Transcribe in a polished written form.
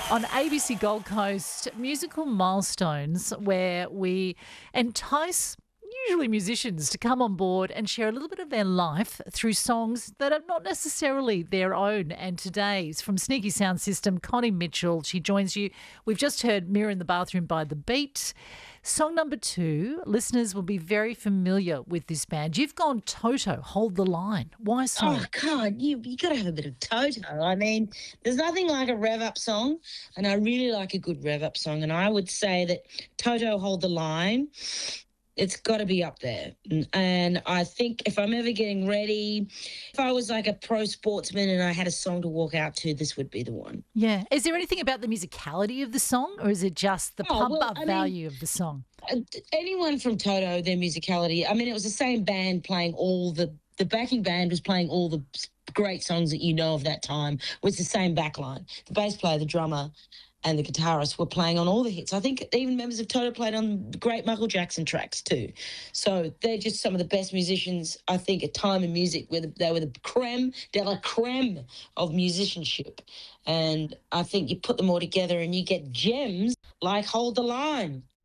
On ABC Gold Coast, musical milestones where we entice usually musicians to come on board and share a little bit of their life through songs that are not necessarily their own. And today's from Sneaky Sound System, Connie Mitchell. She joins you. We've just heard Mirror in the Bathroom by The Beat. Song number 2, listeners will be very familiar with this band. You've gone Toto, Hold the Line. Why so? Oh God, you got to have a bit of Toto. I mean, there's nothing like a rev up song, and I really like a good rev up song. And I would say that Toto Hold the Line, it's got to be up there. And I think if I'm ever getting ready, if I was like a pro sportsman and I had a song to walk out to, this would be the one. Yeah. Is there anything about the musicality of the song, or is it just the pump up value of the song? Anyone from Toto, their musicality. I mean, it was the same band playing all the backing band was playing all the great songs that you know of that time. It was the same backline. The bass player, the drummer, and the guitarist were playing on all the hits. I think even members of Toto played on the great Michael Jackson tracks too. So they're just some of the best musicians, I think, at time in music. They were the creme de la creme of musicianship. And I think you put them all together and you get gems like Hold the Line.